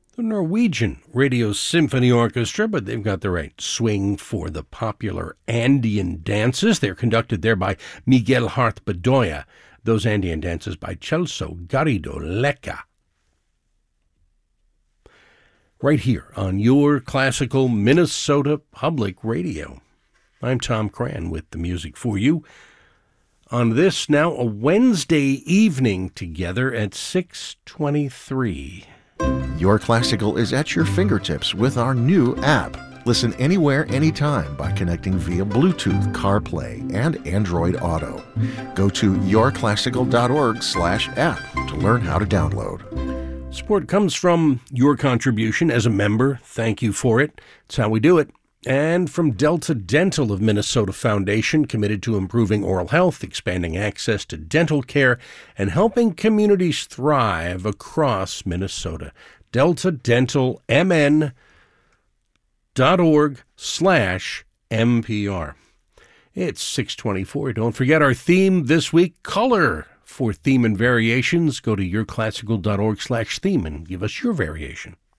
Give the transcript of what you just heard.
the Norwegian Radio Symphony Orchestra, but they've got the right swing for the popular Andean dances. They're conducted there by Miguel Hart Bedoya. Those Andean dances by Celso Garrido Lecca. Right here on your classical Minnesota Public Radio. I'm Tom Cran with the music for you. On this, now a Wednesday evening together at 6:23. Your Classical is at your fingertips with our new app. Listen anywhere, anytime by connecting via Bluetooth, CarPlay, and Android Auto. Go to yourclassical.org/app to learn how to download. Support comes from your contribution as a member. Thank you for it. It's how we do it. And from Delta Dental of Minnesota Foundation, committed to improving oral health, expanding access to dental care, and helping communities thrive across Minnesota. DeltaDentalMN.org/MPR. It's 6:24. Don't forget our theme this week, color. For theme and variations, go to yourclassical.org/theme and give us your variation.